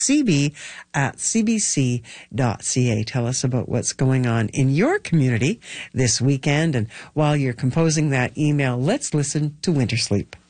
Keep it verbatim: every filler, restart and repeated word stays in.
c b at c b c dot c a. Tell us about what's going on in your community this weekend. And while you're composing that email, let's listen to Winter Sleep.